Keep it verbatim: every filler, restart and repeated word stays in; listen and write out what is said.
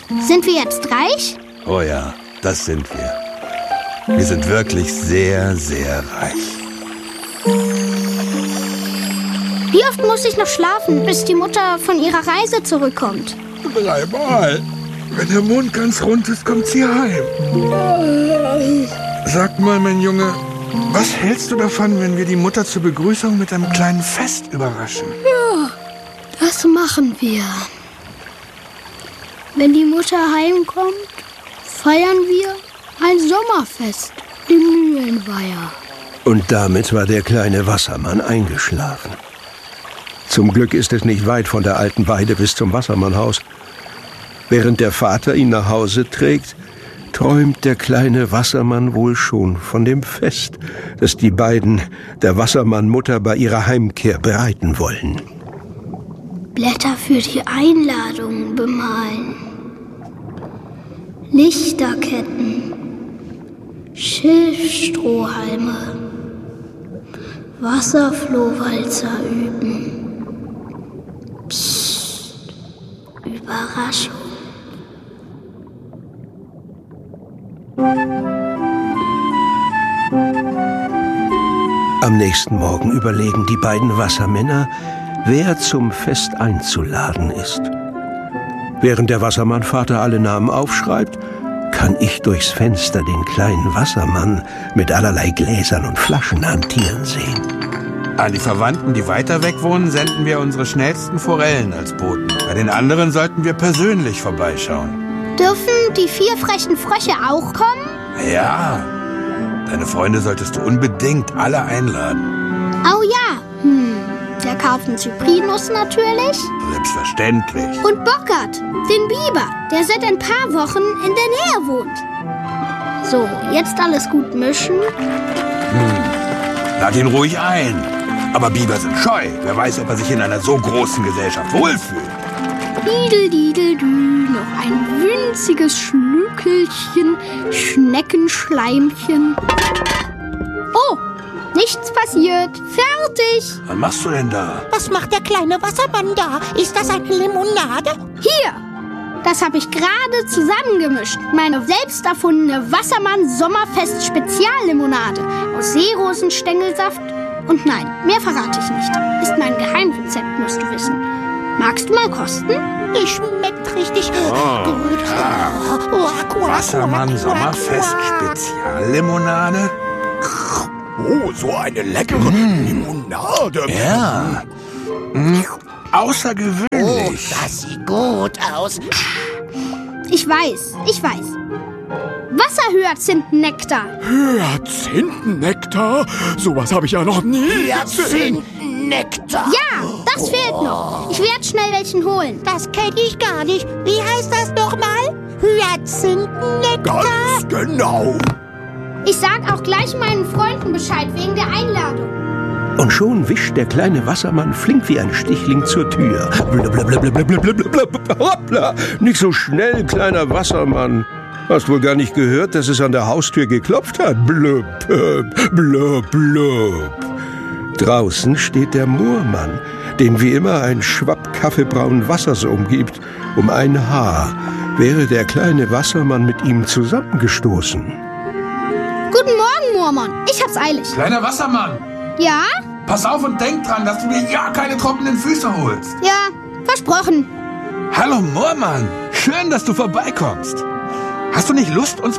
Sind wir jetzt reich? Oh ja, das sind wir. Wir sind wirklich sehr, sehr reich. Wie oft muss ich noch schlafen, bis die Mutter von ihrer Reise zurückkommt? Dreimal. Wenn der Mond ganz rund ist, kommt sie heim. Sag mal, mein Junge, was hältst du davon, wenn wir die Mutter zur Begrüßung mit einem kleinen Fest überraschen? Ja, das machen wir. Wenn die Mutter heimkommt, feiern wir ein Sommerfest im Mühlenweiher. Und damit war der kleine Wassermann eingeschlafen. Zum Glück ist es nicht weit von der alten Weide bis zum Wassermannhaus. Während der Vater ihn nach Hause trägt, träumt der kleine Wassermann wohl schon von dem Fest, das die beiden der Wassermannmutter bei ihrer Heimkehr bereiten wollen. Blätter für die Einladung bemalen, Lichterketten, Schilfstrohhalme, Wasserflohwalzer üben. Psst, Überraschung. Am nächsten Morgen überlegen die beiden Wassermänner, wer zum Fest einzuladen ist. Während der Wassermannvater alle Namen aufschreibt, kann ich durchs Fenster den kleinen Wassermann mit allerlei Gläsern und Flaschen hantieren sehen. An die Verwandten, die weiter weg wohnen, senden wir unsere schnellsten Forellen als Boten. Bei den anderen sollten wir persönlich vorbeischauen. Dürfen die vier frechen Frösche auch kommen? Ja, deine Freunde solltest du unbedingt alle einladen. Oh ja, hm. Der Karpfen Cyprinus natürlich. Selbstverständlich. Und Bockert, den Biber, der seit ein paar Wochen in der Nähe wohnt. So, jetzt alles gut mischen. Hm. Lad ihn ruhig ein. Aber Biber sind scheu. Wer weiß, ob er sich in einer so großen Gesellschaft wohlfühlt. Didel-didel-dü, noch ein winziges Schlückelchen, Schneckenschleimchen. Oh, nichts passiert. Fertig. Was machst du denn da? Was macht der kleine Wassermann da? Ist das eine Limonade? Hier, das habe ich gerade zusammengemischt. Meine selbst erfundene Wassermann-Sommerfest-Speziallimonade aus Seerosenstängelsaft. Und nein, mehr verrate ich nicht. Ist mein Geheimrezept, musst du wissen. Magst du mal kosten? Die schmeckt richtig Oh, gut. ja. Oh, quack, Wassermann quack, Sommerfest quack. Speziallimonade? Oh, so eine leckere Limonade. Ja. Mm, außergewöhnlich. Oh, das sieht gut aus. Ich weiß, ich weiß. Wasserhyazinthennektar. Hyazinthennektar? Sowas habe ich ja noch nie gesehen. Hyazinthnektar. Ja, das fehlt noch. Ich werde schnell welchen holen. Das kenne ich gar nicht. Wie heißt das nochmal? Hyazinthnektar? Ganz genau. Ich sag auch gleich meinen Freunden Bescheid wegen der Einladung. Und schon wischt der kleine Wassermann flink wie ein Stichling zur Tür. Blablabla. Hoppla! Nicht so schnell, kleiner Wassermann. Hast wohl gar nicht gehört, dass es an der Haustür geklopft hat? Blub, blub, blub. Draußen steht der Moormann, den wie immer ein Schwapp kaffeebraunen Wassers umgibt. Um ein Haar wäre der kleine Wassermann mit ihm zusammengestoßen. Guten Morgen, Moormann. Ich hab's eilig. Kleiner Wassermann, Ja? pass auf und denk dran, dass du dir ja keine trockenen Füße holst. Ja, versprochen. Hallo Moormann, schön, dass du vorbeikommst. Hast du nicht Lust, uns